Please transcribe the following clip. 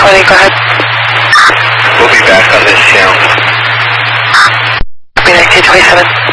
20, go ahead. We'll be back on this channel. Copy 1927.